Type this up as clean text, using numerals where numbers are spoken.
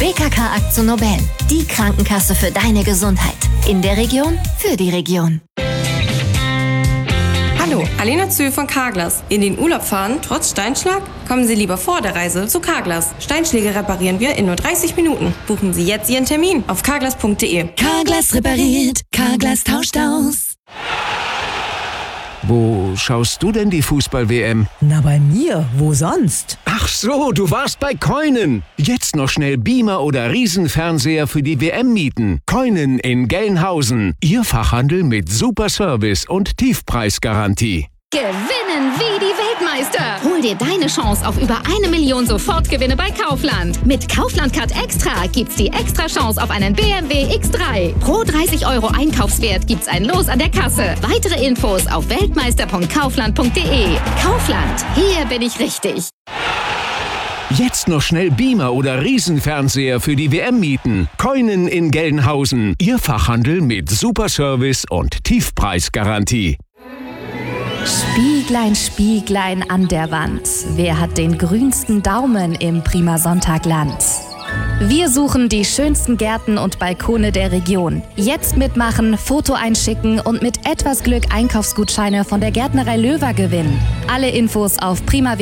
BKK AkzoNobel, die Krankenkasse für deine Gesundheit. In der Region, für die Region. Hallo, Alena Zühl von Carglass. In den Urlaub fahren, trotz Steinschlag? Kommen Sie lieber vor der Reise zu Carglass. Steinschläge reparieren wir in nur 30 Minuten. Buchen Sie jetzt Ihren Termin auf carglass.de. Carglass repariert, Carglass tauscht aus. Wo schaust du denn die Fußball-WM? Na, bei mir. Wo sonst? Ach so, du warst bei Koinen. Jetzt noch schnell Beamer oder Riesenfernseher für die WM mieten. Koinen in Gelnhausen. Ihr Fachhandel mit super Service und Tiefpreisgarantie. Gewinnen wie die Weltmeister. Hol dir deine Chance auf über 1 Million Sofortgewinne bei Kaufland. Mit Kaufland Card Extra gibt's die extra Chance auf einen BMW X3. Pro 30 € Einkaufswert gibt's ein Los an der Kasse. Weitere Infos auf weltmeister.kaufland.de. Kaufland, hier bin ich richtig. Jetzt noch schnell Beamer oder Riesenfernseher für die WM mieten. Koinen in Gelnhausen. Ihr Fachhandel mit super Service und Tiefpreisgarantie. Spieglein, Spieglein an der Wand. Wer hat den grünsten Daumen im Prima Sonntagland? Wir suchen die schönsten Gärten und Balkone der Region. Jetzt mitmachen, Foto einschicken und mit etwas Glück Einkaufsgutscheine von der Gärtnerei Löwer gewinnen. Alle Infos auf prima